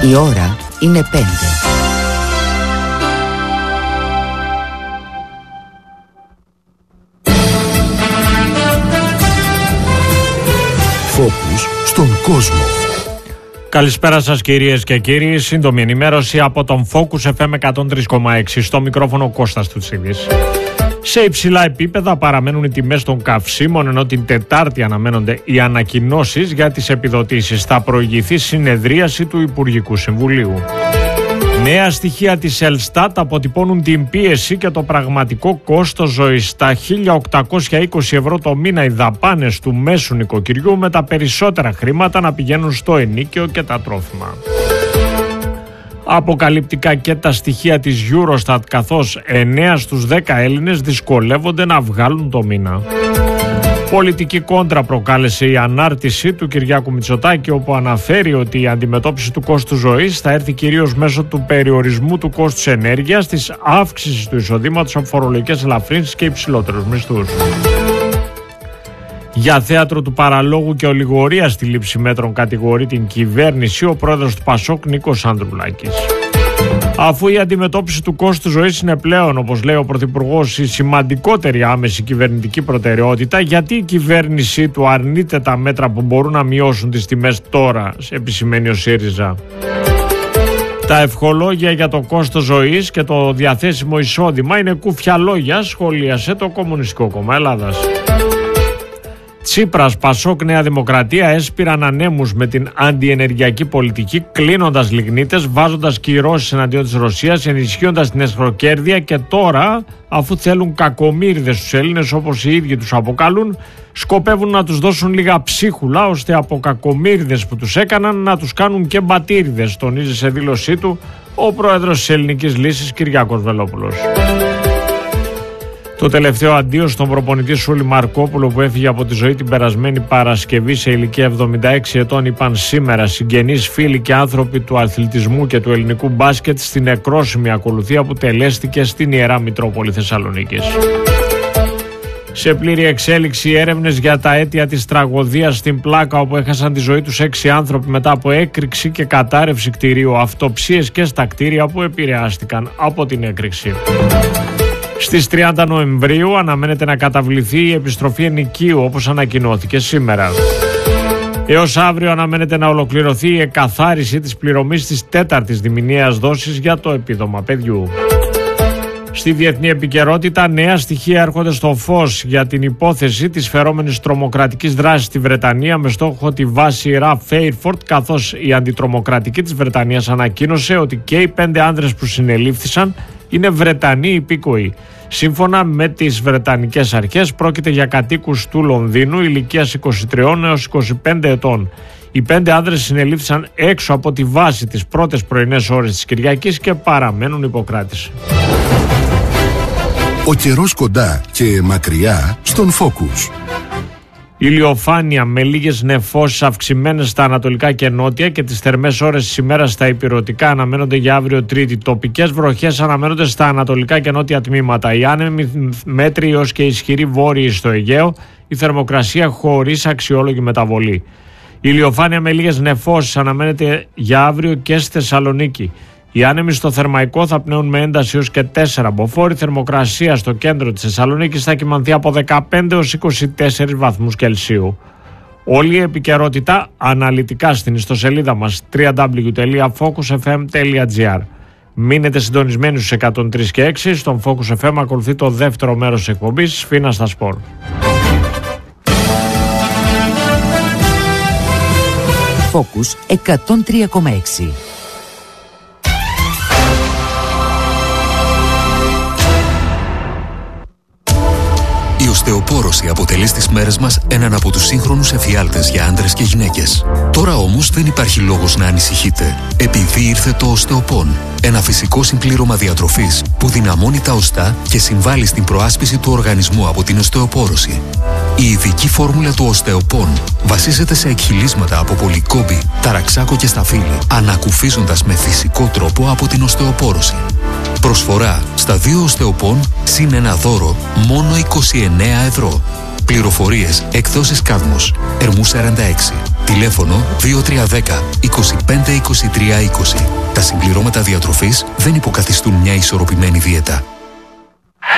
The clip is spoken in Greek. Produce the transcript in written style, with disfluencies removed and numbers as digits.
Η ώρα είναι 5. Φόκους στον κόσμο. Καλησπέρα σας κυρίες και κύριοι. Σύντομη ενημέρωση από τον Focus FM 103,6. Στο μικρόφωνο Κώστας Τουτσίδης. Σε υψηλά επίπεδα παραμένουν οι τιμές των καυσίμων, ενώ την Τετάρτη αναμένονται οι ανακοινώσεις για τις επιδοτήσεις. Θα προηγηθεί συνεδρίαση του Υπουργικού Συμβουλίου. Νέα στοιχεία της Ελστάτ αποτυπώνουν την πίεση και το πραγματικό κόστος ζωής. Στα 1.820 ευρώ το μήνα οι δαπάνες του μέσου νοικοκυριού, με τα περισσότερα χρήματα να πηγαίνουν στο ενοίκιο και τα τρόφιμα. Αποκαλυπτικά και τα στοιχεία της Eurostat, καθώς 9 στους 10 Έλληνες δυσκολεύονται να βγάλουν το μήνα. Πολιτική κόντρα προκάλεσε η ανάρτηση του Κυριάκου Μητσοτάκη, όπου αναφέρει ότι η αντιμετώπιση του κόστου ζωής θα έρθει κυρίως μέσω του περιορισμού του κόστους ενέργειας, της αύξησης του εισοδήματος από φορολογικές ελαφρύνσεις και υψηλότερους μισθούς. Για θέατρο του παραλόγου και ολιγορία στη λήψη μέτρων κατηγορεί την κυβέρνηση ο πρόεδρος του Πασόκ Νίκος Ανδρουλάκης. Αφού η αντιμετώπιση του κόστου ζωής είναι πλέον, όπως λέει ο Πρωθυπουργός, η σημαντικότερη άμεση κυβερνητική προτεραιότητα, γιατί η κυβέρνησή του αρνείται τα μέτρα που μπορούν να μειώσουν τις τιμές τώρα, επισημαίνει ο ΣΥΡΙΖΑ. Τα ευχολόγια για το κόστος ζωής και το διαθέσιμο εισόδημα είναι κούφια λόγια, σχολίασε το Κομμουνιστικό Κόμμα Ελλάδας. Τσίπρας, Πασόκ, Νέα Δημοκρατία έσπηραν ανέμους με την αντιενεργειακή πολιτική, κλείνοντας λιγνίτες, βάζοντας κυρώσεις εναντίον της Ρωσίας, ενισχύοντας την εσχροκέρδεια, και τώρα, αφού θέλουν κακομοίριδες στους Έλληνες, όπως οι ίδιοι τους αποκαλούν, σκοπεύουν να τους δώσουν λίγα ψίχουλα, ώστε από κακομοίριδες που τους έκαναν να τους κάνουν και μπατήριδες, τονίζει σε δήλωσή του ο πρόεδρος της Ελληνικής Λύσης Κυριάκος Βελόπουλος. Το τελευταίο αντίο στον προπονητή Σούλη Μαρκόπουλο, που έφυγε από τη ζωή την περασμένη Παρασκευή σε ηλικία 76 ετών, είπαν σήμερα συγγενείς, φίλοι και άνθρωποι του αθλητισμού και του ελληνικού μπάσκετ στην νεκρόσιμη ακολουθία που τελέστηκε στην Ιερά Μητρόπολη Θεσσαλονίκης. Σε πλήρη εξέλιξη έρευνες για τα αίτια της τραγωδίας στην Πλάκα, όπου έχασαν τη ζωή τους 6 άνθρωποι μετά από έκρηξη και κατάρρευση κτηρίου, αυτοψίες και στα κτίρια που επηρεάστηκαν από την έκρηξη. Στις 30 Νοεμβρίου αναμένεται να καταβληθεί η επιστροφή ενοικίου, όπως ανακοινώθηκε σήμερα. Έως αύριο αναμένεται να ολοκληρωθεί η εκαθάριση της πληρωμής της 4ης διμηνιαίας δόσης για το επίδομα παιδιού. Στη διεθνή επικαιρότητα, νέα στοιχεία έρχονται στο φως για την υπόθεση της φερόμενης τρομοκρατικής δράσης στη Βρετανία με στόχο τη βάση Ραφ Φέιρφορντ, καθώς η αντιτρομοκρατική της Βρετανίας ανακοίνωσε ότι και οι 5 άνδρες που συνελήφθησαν είναι Βρετανοί υπήκοοι. Σύμφωνα με τις Βρετανικές αρχές, πρόκειται για κατοίκους του Λονδίνου ηλικίας 23 έως 25 ετών. Οι 5 άνδρες συνελήφθησαν έξω από τη βάση τις πρώτες πρωινές ώρες της Κυριακής και παραμένουν υποκράτηση. Ο καιρός κοντά και μακριά στον Focus. Ηλιοφάνεια με λίγες νεφώσεις αυξημένες στα ανατολικά και νότια, και τις θερμές ώρες της ημέρας στα ηπειρωτικά αναμένονται για αύριο Τρίτη. Τοπικές βροχές αναμένονται στα ανατολικά και νότια τμήματα. Οι άνεμοι μέτριοι έως και ισχυροί βόρειοι στο Αιγαίο. Η θερμοκρασία χωρίς αξιόλογη μεταβολή. Ηλιοφάνεια με λίγες νεφώσεις αναμένεται για αύριο και στη Θεσσαλονίκη. Οι άνεμοι στο Θερμαϊκό θα πνέουν με ένταση έως και 4 μποφόρ. Θερμοκρασία στο κέντρο της Θεσσαλονίκης θα κυμανθεί από 15 έως 24 βαθμούς Κελσίου. Όλη η επικαιρότητα αναλυτικά στην ιστοσελίδα μας www.focusfm.gr. Μείνετε συντονισμένοι στους 103 και 6. Στον Focus FM ακολουθεί το δεύτερο μέρος της εκπομπής, Σφίνα στα Σπορ. Focus 103,6. Η οστεοπόρωση αποτελεί στις μέρες μας έναν από τους σύγχρονους εφιάλτες για άντρες και γυναίκες. Τώρα όμως δεν υπάρχει λόγος να ανησυχείτε, επειδή ήρθε το Οστεοπόν, ένα φυσικό συμπλήρωμα διατροφής που δυναμώνει τα οστά και συμβάλλει στην προάσπιση του οργανισμού από την οστεοπόρωση. Η ειδική φόρμουλα του Οστεοπόν βασίζεται σε εκχυλίσματα από πολυκόμπη, ταραξάκο και σταφύλι, ανακουφίζοντας με φυσικό τρόπο από την οστεοπόρωση. Προσφορά στα 2 Οστεοπόν συν ένα δώρο μόνο 29 ευρώ. Πληροφορίες εκδόσεις Κάδμος, Ερμού 46. Τηλέφωνο 2310 25 23 20. Τα συμπληρώματα διατροφής δεν υποκαθιστούν μια ισορροπημένη δίαιτα.